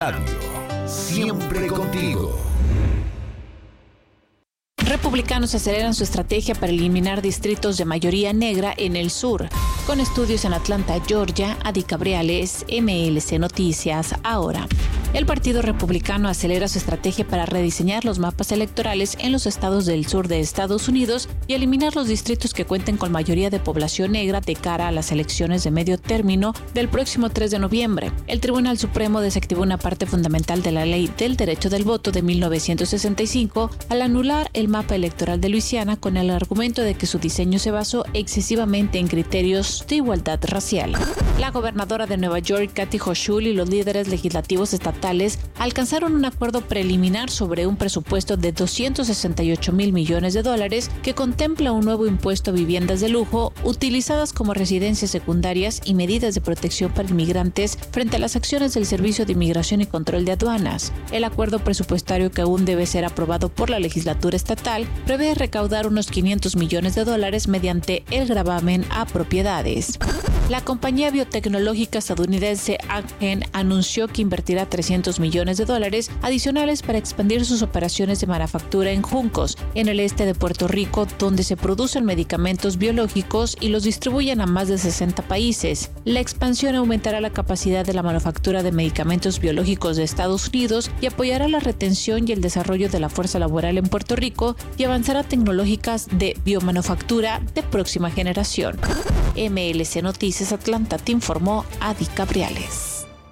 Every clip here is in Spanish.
Radio, siempre contigo. Republicanos aceleran su estrategia para eliminar distritos de mayoría negra en el sur. Con estudios en Atlanta, Georgia, Adi Cabriales, MLC Noticias, ahora. El Partido Republicano acelera su estrategia para rediseñar los mapas electorales en los estados del sur de Estados Unidos y eliminar los distritos que cuenten con mayoría de población negra de cara a las elecciones de medio término del próximo 3 de noviembre. El Tribunal Supremo desactivó una parte fundamental de la Ley del Derecho del Voto de 1965 al anular el mapa electoral de Luisiana con el argumento de que su diseño se basó excesivamente en criterios de igualdad racial. La gobernadora de Nueva York, Kathy Hochul, y los líderes legislativos estatales alcanzaron un acuerdo preliminar sobre un presupuesto de $268 mil millones que contempla un nuevo impuesto a viviendas de lujo utilizadas como residencias secundarias y medidas de protección para inmigrantes frente a las acciones del Servicio de Inmigración y Control de Aduanas. El acuerdo presupuestario, que aún debe ser aprobado por la legislatura estatal, prevé recaudar unos $500 millones mediante el gravamen a propiedades. La compañía biotecnológica estadounidense Amgen anunció que invertirá $300 millones adicionales para expandir sus operaciones de manufactura en Juncos, en el este de Puerto Rico, donde se producen medicamentos biológicos y los distribuyen a más de 60 países. La expansión aumentará la capacidad de la manufactura de medicamentos biológicos de Estados Unidos y apoyará la retención y el desarrollo de la fuerza laboral en Puerto Rico y avanzará tecnológicas de biomanufactura de próxima generación. MLC Noticias Atlanta, te informó Adi Cabriales.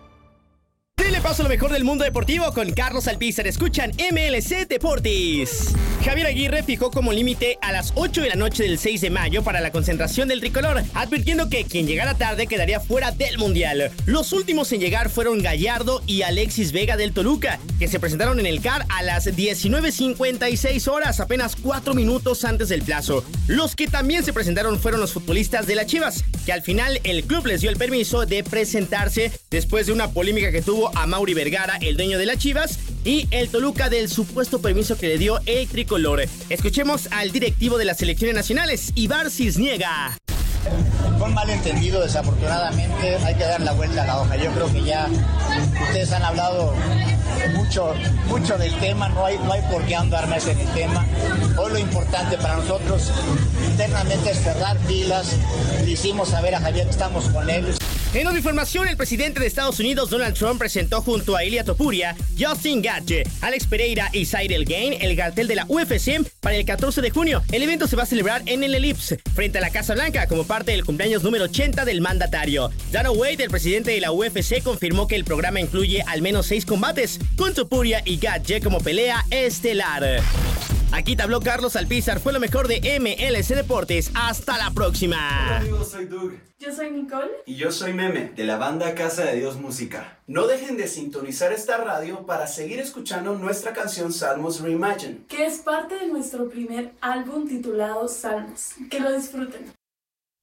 Le paso lo mejor del mundo deportivo con Carlos Alpizar. Escuchan MLC Deportes. Javier Aguirre fijó como límite a las 8 de la noche del 6 de mayo para la concentración del tricolor, advirtiendo que quien llegara tarde quedaría fuera del Mundial. Los últimos en llegar fueron Gallardo y Alexis Vega del Toluca, que se presentaron en el CAR a las 19:56 horas, apenas 4 minutos antes del plazo. Los que también se presentaron fueron los futbolistas de las Chivas, que al final el club les dio el permiso de presentarse después de una polémica que tuvo a Mauri Vergara, el dueño de las Chivas, y el Toluca del supuesto permiso que le dio el tricolor. Escuchemos al directivo de las selecciones nacionales, Ibar Cisniega. Fue un malentendido, desafortunadamente. Hay que dar la vuelta a la hoja. Yo creo que ya ustedes han hablado mucho del tema, no hay por qué andar más en el tema. Hoy lo importante para nosotros internamente es cerrar filas. Le hicimos saber a Javier que estamos con él. En otra información, el presidente de Estados Unidos, Donald Trump, presentó junto a Ilia Topuria, Justin Gaethje, Alex Pereira y Cyril Gane el cartel de la UFC para el 14 de junio. El evento se va a celebrar en el Ellipse, frente a la Casa Blanca, como parte del cumpleaños número 80 del mandatario. Dana White, el presidente de la UFC, confirmó que el programa incluye al menos 6 combates, con Topuria y Gaethje como pelea estelar. Aquí te habló Carlos Alpizar, fue lo mejor de MLC Deportes. Hasta la próxima. Hola amigos, soy Doug. Yo soy Nicole. Y yo soy Meme, de la banda Casa de Dios Música. No dejen de sintonizar esta radio para seguir escuchando nuestra canción Salmos Reimagine, que es parte de nuestro primer álbum titulado Salmos. Que lo disfruten.